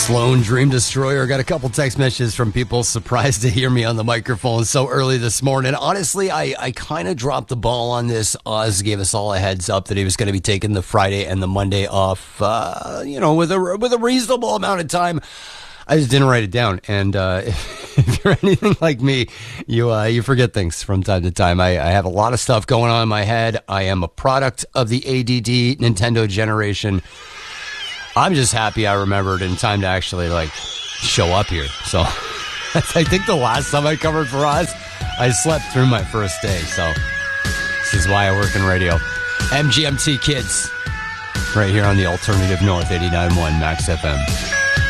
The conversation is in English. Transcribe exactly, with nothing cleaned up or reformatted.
Sloan Dream Destroyer. Got a couple text messages from people surprised to hear me on the microphone so early this morning. Honestly, I, I kind of dropped the ball on this. Oz gave us all a heads up that he was going to be taking the Friday and the Monday off, uh, you know, with a, with a reasonable amount of time. I just didn't write it down. And uh, if, if you're anything like me, you uh, you forget things from time to time. I, I have a lot of stuff going on in my head. I am a product of the A D D Nintendo generation. I'm just happy I remembered in time to actually, like, show up here. So, I think the last time I covered for Oz, I slept through my first day. So, this is why I work in radio. M G M T Kids, right here on the Alternative North, eighty-nine point one Max F M.